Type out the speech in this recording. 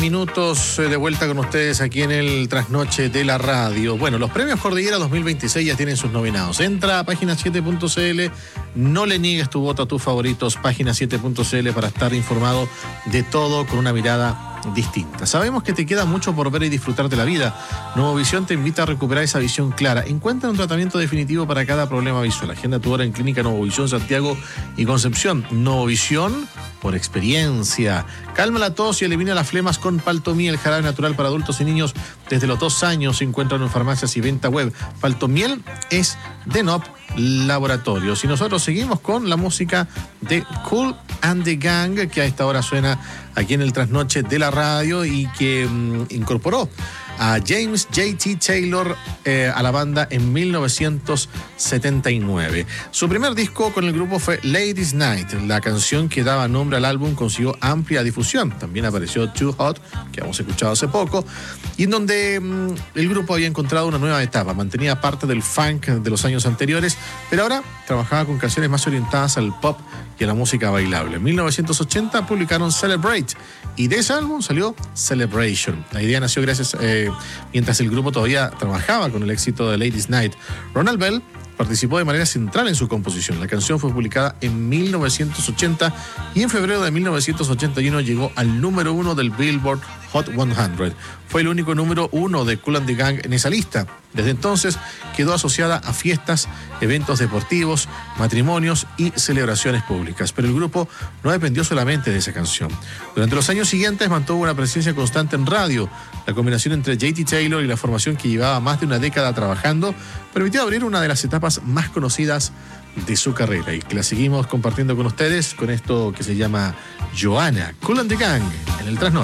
Minutos de vuelta con ustedes aquí en el Trasnoche de la Radio. Bueno, los premios Cordillera 2026 ya tienen sus nominados. Entra a página7.cl, no le niegues tu voto a tus favoritos, página7.cl, para estar informado de todo con una mirada distinta. Sabemos que te queda mucho por ver y disfrutar de la vida. Nuevovisión te invita a recuperar esa visión clara. Encuentra un tratamiento definitivo para cada problema visual. Agenda tu hora en Clínica Nuevovisión Santiago y Concepción. Nuevovisión por experiencia. Calma la tos y elimina las flemas con Paltomiel, jarabe natural para adultos y niños desde los 2 años. Se encuentran en farmacias y venta web. Paltomiel es de NOP Laboratorios. Y nosotros seguimos con la música de Kool and the Gang, que a esta hora suena aquí en el Trasnoche de la Radio y que incorporó a James J.T. Taylor a la banda en 1979. Su primer disco con el grupo fue Ladies Night. La canción que daba nombre al álbum consiguió amplia difusión. También apareció Too Hot, que hemos escuchado hace poco, y en donde el grupo había encontrado una nueva etapa. Mantenía parte del funk de los años anteriores, pero ahora trabajaba con canciones más orientadas al pop y a la música bailable. En 1980 publicaron Celebrate, y de ese álbum salió Celebration. La idea nació mientras el grupo todavía trabajaba con el éxito de Ladies Night. Ronald Bell participó de manera central en su composición. La canción fue publicada en 1980 y en febrero de 1981 llegó al número 1 del Billboard Hot 100. Fue el único número 1 de Kool and the Gang en esa lista. Desde entonces quedó asociada a fiestas, eventos deportivos, matrimonios y celebraciones públicas. Pero el grupo no dependió solamente de esa canción. Durante los años siguientes mantuvo una presencia constante en radio. La combinación entre J.T. Taylor y la formación, que llevaba más de una década trabajando, permitió abrir una de las etapas más conocidas de su carrera, y que la seguimos compartiendo con ustedes con esto que se llama Joanna. Kool and the Gang en el Trasnoche.